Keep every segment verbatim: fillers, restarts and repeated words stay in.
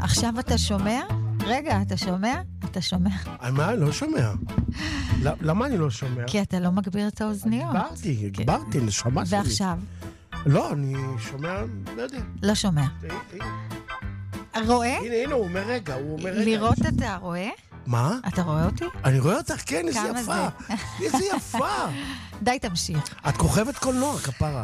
עכשיו אתה שומע? רגע, אתה שומע? אתה שומע? על מה? לא שומע. למה אני לא שומע? כי אתה לא מגביר את האוזניות. הגברתי, הגברתי, נשמה שלי. ועכשיו? לא, אני שומע, לא יודע. לא שומע. רואה? הנה, הנה, הוא אומר רגע, הוא אומר רגע. לראות אתה רואה? מה? אתה רואה אותי? אני רואה אותך, כן, איזה יפה. איזה יפה. די, תמשיך. את כוכבת קולנוע, כפרה.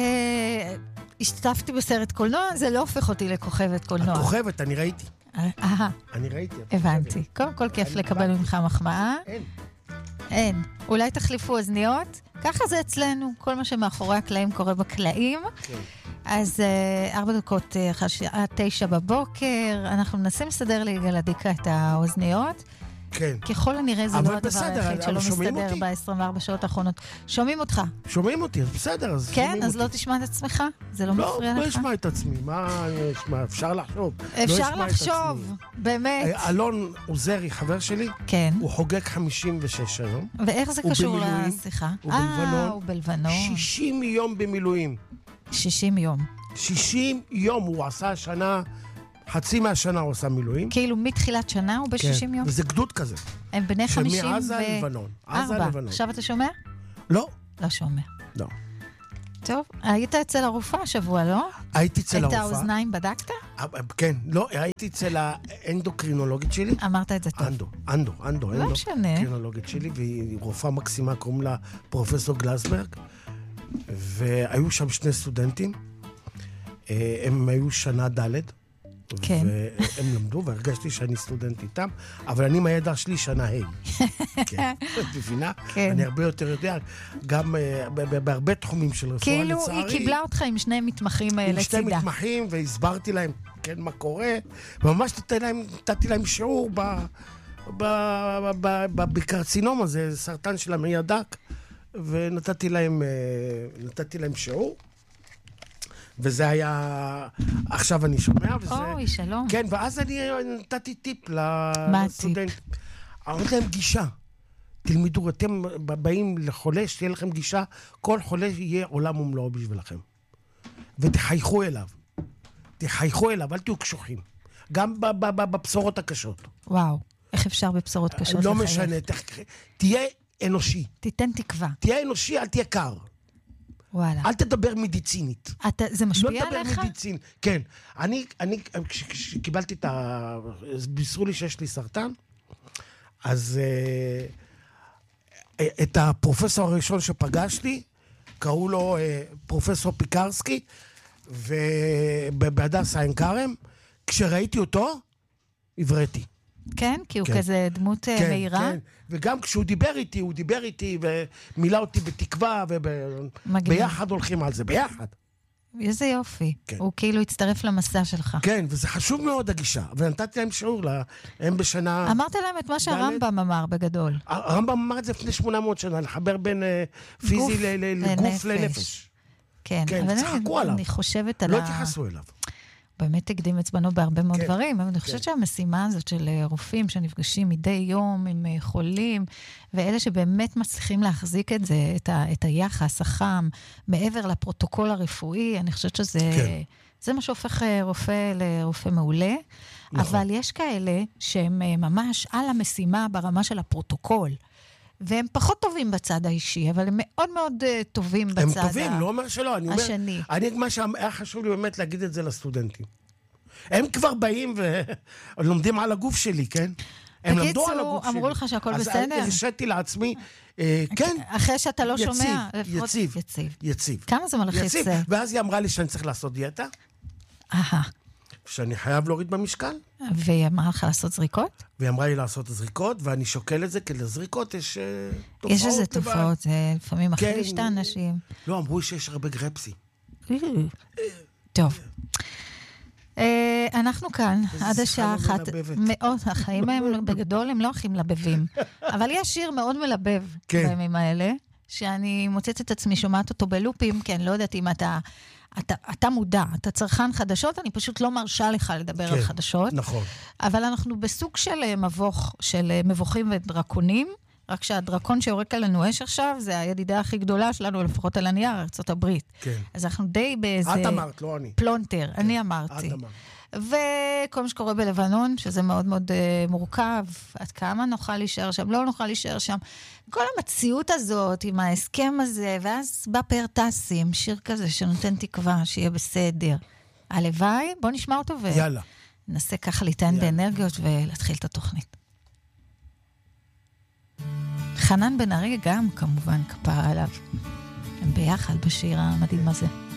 השתתפתי בסרט קולנוע, זה לא הופך אותי לכוכבת קולנוע. את כוכבת, אני ראיתי. אהה. אני ראיתי. הבנתי. קודם כל כיף לקבל ממך מחמאה. אין. אין. אולי תחליפו אוזניות? ככה זה אצלנו. כל מה שמאחורי הקלעים קורה בקלעים. כן. אז ארבע דקות, עד תשע בבוקר, אנחנו מנסים לסדר לגלדיקה את האוזניות. כן. ככל הנראה זה לא הדבר בסדר, היחיד שלא מסתדר ב-עשרים וארבע שעות האחרונות. שומעים אותך. שומעים אותי, אז בסדר, אז כן, שומעים אז אותי. לא תשמע את עצמך? זה לא מפריע לך? לא, לא אשמע את עצמי. מה אני אשמע? אפשר לחשוב. אפשר לא לחשוב, באמת. אלון עוזרי, חבר שלי, כן. הוא חוגג חמישים ושש היום. ואיך זה קשור לשיחה? הוא בלבנון. אה, הוא בלבנון. שישים יום במילואים. שישים יום. שישים יום הוא עשה שנה, חצי מהשנה הוא עשה מילואים. כאילו מתחילת שנה הוא ב-שישים יום? וזה גדוד כזה. הם בני חמישים ו... שמעזה לבנון. עזה לבנון. עכשיו אתה שומע? לא. לא שומע. לא. טוב, היית אצל הרופאה השבוע, לא? הייתי אצל הרופאה. את האוזניים בדקת? כן, לא, הייתי אצל האנדוקרינולוגית שלי. אמרת את זה טוב. אנדו, אנדו, אנדו. לא משנה. האנדוקרינולוגית שלי, והיא רופאה מקסימה, קוראים לה פרופסור גלסברג, והיו שם שני סטודנטים, הם היו שנה ד' כן. והם למדו, והרגשתי שאני סטודנט איתם, אבל אני מהידע שלי שנה ה'. כן, את מבינה? כן. אני הרבה יותר יודע, גם בהרבה תחומים של רפואה, לצערי. כאילו, היא קיבלה אותך עם שני מתמחים לצידה. עם שני מתמחים, והסברתי להם, כן, מה קורה, וממש נתתי להם שיעור בקרצינום הזה, סרטן של המעי הדק, ונתתי להם שיעור. וזה היה, עכשיו אני שומע, וזה... אוי, שלום. כן, ואז אני נתתי טיפ לסטודנט. אמרתי להם גישה. תלמידו, אתם באים לחולה, שתהיה לכם גישה, כל חולה יהיה עולם ומלואו בשבילכם. ותחייכו אליו. תחייכו אליו, אל תהיו קשוחים. גם בבשורות הקשות. וואו, איך אפשר בבשורות קשות לחייך? לא משנה, תהיה אנושי. תיתן תקווה. תהיה אנושי, אל תהיה קר. וואלה. אל תדבר מדיצינית. אתה, זה משפיע עליך? לא תדבר מדיצין. כן. אני, אני, כשקיבלתי את ה... בישרו לי שיש לי סרטן, אז אה, את הפרופסור הראשון שפגשתי, קראו לו אה, פרופסור פיקרסקי, ובהדסה עין כרם, כשראיתי אותו, עברתי. כן? כי הוא כן. כזה דמות כן, מהירה? כן, וגם כשהוא דיבר איתי, הוא דיבר איתי ומילא אותי בתקווה, וביחד הולכים על זה, ביחד. איזה יופי. כן. הוא כאילו הצטרף למסע שלך. כן, וזה חשוב מאוד הגישה, ונתתי להם שיעור, הם בשנה... אמרת להם את מה שהרמב"ם אמר בגדול. הרמב"ם אמר את זה לפני שמונה מאות שנה, לחבר בין פיזי לגוף לנפש. כן, כן, אבל צחקו עליו. אני חושבת על לא ה... התייחסו אליו. באמת הקדים את זמנו בהרבה מאוד כן, דברים, אבל אני כן. חושבת שהמשימה הזאת של רופאים שנפגשים מדי יום עם חולים, ואלה שבאמת מצליחים להחזיק את זה, את, ה, את היחס החם, מעבר לפרוטוקול הרפואי, אני חושבת שזה כן. זה מה שהופך רופא לרופא מעולה, נכון. אבל יש כאלה שהם ממש על המשימה ברמה של הפרוטוקול, והם פחות טובים בצד האישי, אבל הם מאוד מאוד uh, טובים בצד השני. הם טובים, ה... לא אומר שלא. אני אומר, השני. אני, מה שהיה חשוב לי באמת להגיד את זה לסטודנטים. הם כבר באים ולומדים על הגוף שלי, כן? הם למדו על הגוף שלי. אמרו לך שהכל בסדר? אז הרשיתי לעצמי, אה, כן. אחרי שאתה לא יציב, שומע. יציב, יציב. יציב. כמה זה מלחיץ? יציב. ואז היא אמרה לי שאני צריך לעשות דיאטה. אהה. שאני חייב להוריד במשקל. והיא אמרה לך לעשות זריקות? והיא אמרה לי לעשות זריקות, ואני שוקל את זה, כי לזריקות יש uh, תופעות. יש איזה תופעות, זה לפעמים כן, מחליש את האנשים. לא, אמרו שיש הרבה גרפסי. טוב. אנחנו כאן, עד השעה אחת. מאוד, החיים הם בגדול, הם לא הכי מלבבים. אבל יש שיר מאוד מלבב בימים האלה, שאני מוצאת את עצמי, שומעת אותו בלופים, כי אני לא יודעת אם אתה... אתה, אתה מודע, אתה צרכן חדשות, אני פשוט לא מרשה לך לדבר כן, על חדשות. נכון. אבל אנחנו בסוג של מבוך, של מבוכים ודרקונים, רק שהדרקון שיורק עלינו אש עכשיו, זה הידידה הכי גדולה שלנו, לפחות על הנייר, ארצות הברית. כן. אז אנחנו די באיזה... את אמרת, לא אני. פלונטר, כן, אני אמרתי. את אמרת. וכל מה שקורה בלבנון, שזה מאוד מאוד uh, מורכב, עד כמה נוכל להישאר שם, לא נוכל להישאר שם. כל המציאות הזאת עם ההסכם הזה, ואז בא פאר טסים, שיר כזה שנותן תקווה, שיהיה בסדר. הלוואי, בוא נשמע אותו ו... יאללה. ננסה ככה ליתן באנרגיות ולהתחיל את התוכנית. חנן בן ארי גם, כמובן, כפרה עליו. הם ביחד בשיר המדהים הזה.